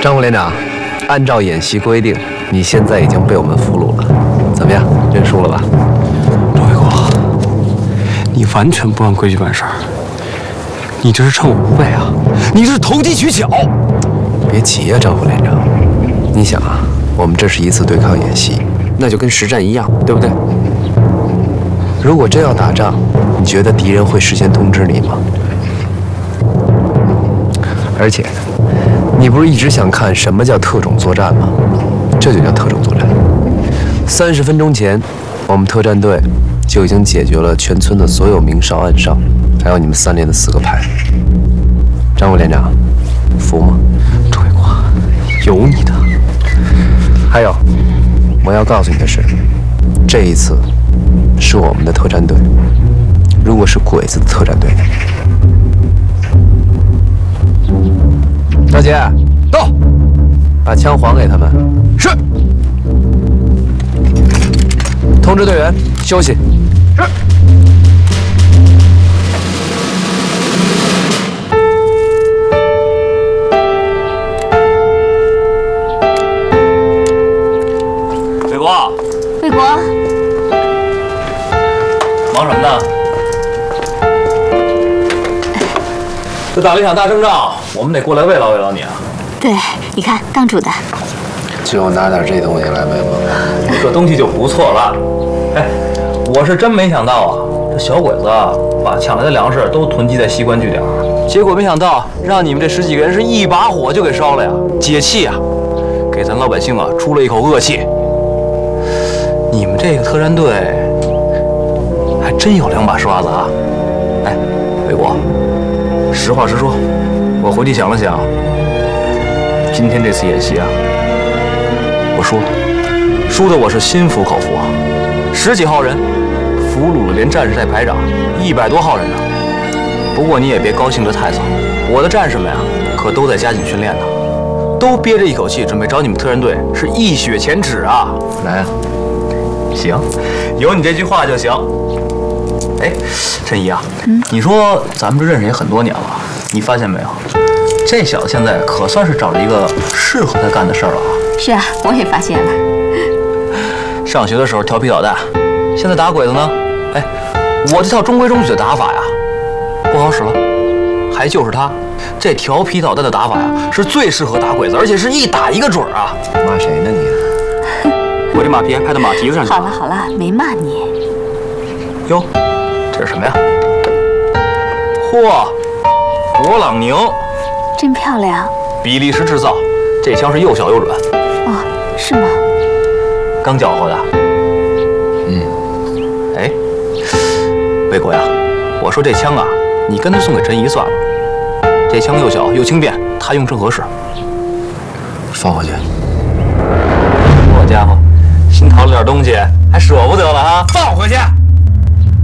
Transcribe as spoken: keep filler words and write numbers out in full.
张副连长，按照演习规定，你现在已经被我们俘虏了，怎么样？认输了吧？ 周卫国，你完全不按规矩办事儿，你这是趁我不备啊！你这是投机取巧！ 别急呀，张副连长，你想啊，我们这是一次对抗演习，那就跟实战一样，对不对？如果真要打仗，你觉得敌人会事先通知你吗？而且，你不是一直想看什么叫特种作战吗？这就叫特种作战。三十分钟前，我们特战队就已经解决了全村的所有明哨暗哨，还有你们三连的四个排。张副连长，服吗？ 周卫国，有你的。 还有，我要告诉你的是，这一次是我们的特战队。如果是鬼子的特战队呢？大姐， 到， 把枪还给他们。 是。 通知队员休息。 是。 卫国， 卫国， 忙什么呢？这打了一场大胜仗，我们得过来慰劳慰劳你啊！ 对，你看刚煮的。 就拿点这东西来慰问。 这东西就不错了。哎，我是真没想到啊，这小鬼子啊，把抢来的粮食都囤积在西关据点，结果没想到让你们这十几个人是一把火就给烧了呀，解气啊，给咱老百姓啊出了一口恶气。你们这个特战队还真有两把刷子啊！哎，卫国。实话实说，我回去想了想，今天这次演习啊，我输了，输的我是心服口服啊。十几号人俘虏了连战士带排长一百多号人呢。不过你也别高兴得太早，我的战士们呀，可都在加紧训练呢，都憋着一口气准备找你们特战队是一雪前耻啊！ 来啊！ 行，有你这句话就行。哎，陈怡啊，嗯，你说咱们这认识也很多年了，你发现没有？这小子现在可算是找了一个适合他干的事儿了啊。 是啊，我也发现了。 上学的时候调皮捣蛋，现在打鬼子呢？哎，我这套中规中矩的打法呀，不好使了。还就是他，这调皮捣蛋的打法呀，是最适合打鬼子，而且是一打一个准儿啊。 骂谁呢你？ 我这马屁还拍到马蹄子上去了。 好了好了，没骂你。 哟。这是什么呀？嚯，勃朗宁， 真漂亮。 比利时制造，这枪是又小又准。 哦，是吗？ 刚缴获的。 嗯。 哎，卫国呀，我说这枪啊，你干脆送给陈怡算了。这枪又小又轻便，他用正合适。 放回去。 好家伙，新淘了点东西，还舍不得了啊！ 放回去。